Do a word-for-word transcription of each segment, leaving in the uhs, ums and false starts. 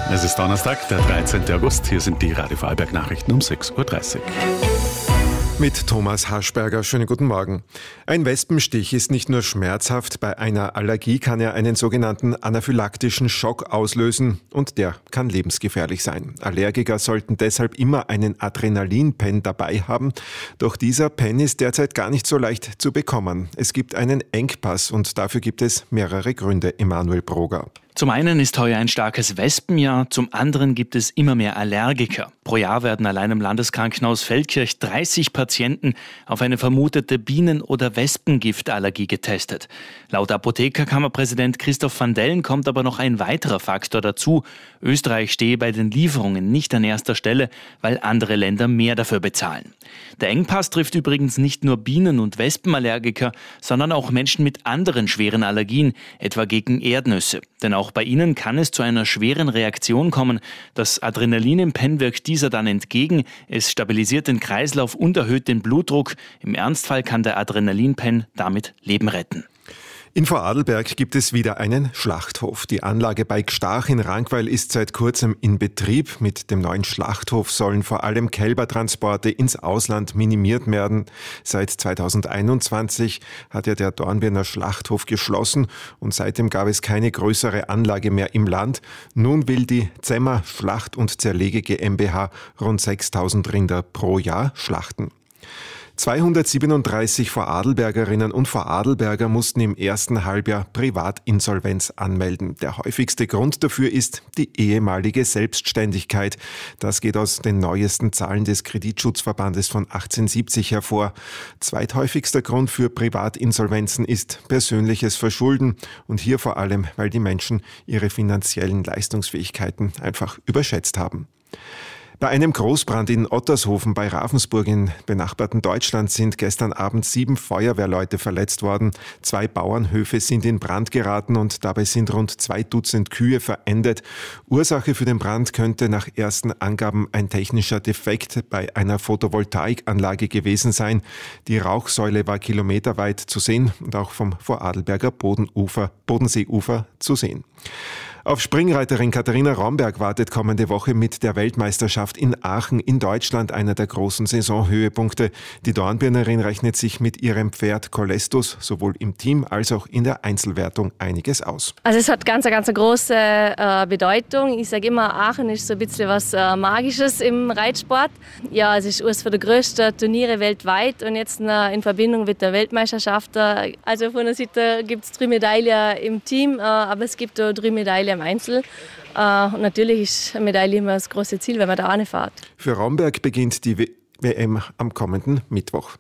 Es ist Donnerstag, der dreizehnten August. Hier sind die Radio Vorarlberg Nachrichten um sechs Uhr dreißig. Mit Thomas Haschberger. Schönen guten Morgen. Ein Wespenstich ist nicht nur schmerzhaft, bei einer Allergie kann er einen sogenannten anaphylaktischen Schock auslösen und der kann lebensgefährlich sein. Allergiker sollten deshalb immer einen Adrenalin-Pen dabei haben, doch dieser Pen ist derzeit gar nicht so leicht zu bekommen. Es gibt einen Engpass und dafür gibt es mehrere Gründe. Emanuel Broger. Zum einen ist heuer ein starkes Wespenjahr, zum anderen gibt es immer mehr Allergiker. Pro Jahr werden allein im Landeskrankenhaus Feldkirch dreißig Patienten auf eine vermutete Bienen- oder Wespengiftallergie getestet. Laut Apothekerkammerpräsident Christoph van Dellen kommt aber noch ein weiterer Faktor dazu. Österreich stehe bei den Lieferungen nicht an erster Stelle, weil andere Länder mehr dafür bezahlen. Der Engpass trifft übrigens nicht nur Bienen- und Wespenallergiker, sondern auch Menschen mit anderen schweren Allergien, etwa gegen Erdnüsse. Denn auch bei ihnen kann es zu einer schweren Reaktion kommen. Das Adrenalin im Pen wirkt dieser dann entgegen. Es stabilisiert den Kreislauf und erhöht den Blutdruck. Im Ernstfall kann der Adrenalin-Pen damit Leben retten. In Vorarlberg gibt es wieder einen Schlachthof. Die Anlage bei Gstach in Rankweil ist seit kurzem in Betrieb. Mit dem neuen Schlachthof sollen vor allem Kälbertransporte ins Ausland minimiert werden. Seit zweitausendeinundzwanzig hat ja der Dornbirner Schlachthof geschlossen und seitdem gab es keine größere Anlage mehr im Land. Nun will die Zemmer Schlacht- und Zerlege GmbH rund sechstausend Rinder pro Jahr schlachten. zweihundertsiebenunddreißig Vorarlbergerinnen und Vorarlberger mussten im ersten Halbjahr Privatinsolvenz anmelden. Der häufigste Grund dafür ist die ehemalige Selbstständigkeit. Das geht aus den neuesten Zahlen des Kreditschutzverbandes von achtzehnhundertsiebzig hervor. Zweithäufigster Grund für Privatinsolvenzen ist persönliches Verschulden und hier vor allem, weil die Menschen ihre finanziellen Leistungsfähigkeiten einfach überschätzt haben. Bei einem Großbrand in Ottershofen bei Ravensburg im benachbarten Deutschland sind gestern Abend sieben Feuerwehrleute verletzt worden. Zwei Bauernhöfe sind in Brand geraten und dabei sind rund zwei Dutzend Kühe verendet. Ursache für den Brand könnte nach ersten Angaben ein technischer Defekt bei einer Photovoltaikanlage gewesen sein. Die Rauchsäule war kilometerweit zu sehen und auch vom Vorarlberger Bodenufer, Bodenseeufer zu sehen. Auf Springreiterin Katharina Romberg wartet kommende Woche mit der Weltmeisterschaft in Aachen in Deutschland einer der großen Saisonhöhepunkte. Die Dornbirnerin rechnet sich mit ihrem Pferd Colestus sowohl im Team als auch in der Einzelwertung einiges aus. Also es hat ganz, ganz eine große äh, Bedeutung. Ich sage immer, Aachen ist so ein bisschen was äh, Magisches im Reitsport. Ja, es ist eines der größten Turniere weltweit und jetzt äh, in Verbindung mit der Weltmeisterschaft. Äh, also von der Seite gibt es drei Medaillen im Team, äh, aber es gibt auch drei Medaillen im Einzel. Uh, und natürlich ist eine Medaille immer das große Ziel, wenn man da hinfährt. Für Romberg beginnt die W M am kommenden Mittwoch.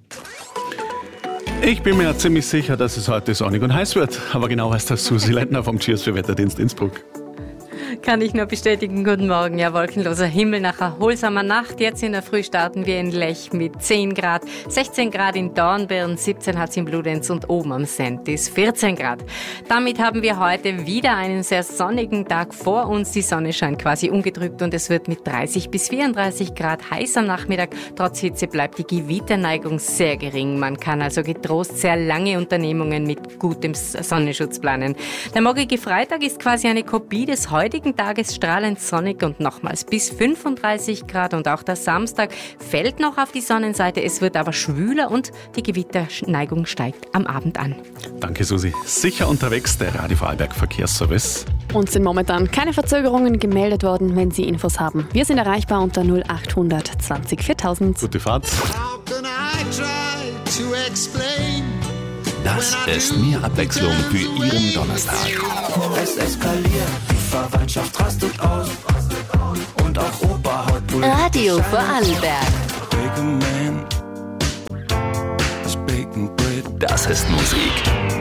Ich bin mir ziemlich sicher, dass es heute sonnig und heiß wird. Aber genau weiß das Susi Lentner vom Cheers für Wetterdienst Innsbruck. Kann ich nur bestätigen. Guten Morgen. Ja, wolkenloser Himmel nach erholsamer Nacht. Jetzt in der Früh starten wir in Lech mit zehn Grad, sechzehn Grad in Dornbirn, siebzehn hat es in Bludenz und oben am Sentis vierzehn Grad. Damit haben wir heute wieder einen sehr sonnigen Tag vor uns. Die Sonne scheint quasi ungetrübt und es wird mit dreißig bis vierunddreißig Grad heiß am Nachmittag. Trotz Hitze bleibt die Gewitterneigung sehr gering. Man kann also getrost sehr lange Unternehmungen mit gutem Sonnenschutz planen. Der morgige Freitag ist quasi eine Kopie des heutigen Tages, strahlend sonnig und nochmals bis fünfunddreißig Grad und auch der Samstag fällt noch auf die Sonnenseite. Es wird aber schwüler und die Gewitterneigung steigt am Abend an. Danke Susi. Sicher unterwegs, der Radio Vorarlberg Verkehrsservice. Uns sind momentan keine Verzögerungen gemeldet worden, wenn Sie Infos haben. Wir sind erreichbar unter null acht zwanzig viertausend. Gute Fahrt. Das ist mehr Abwechslung für Ihren Donnerstag. Es eskaliert, die Verwandtschaft rastet aus und auch Opa haut Bull. Radio Vorarlberg. Das ist Musik.